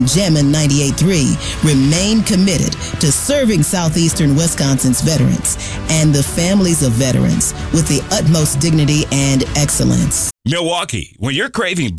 Jammin' 98.3 remain committed to serving southeastern Wisconsin's veterans and the families of veterans with the utmost dignity and excellence. Milwaukee, when you're craving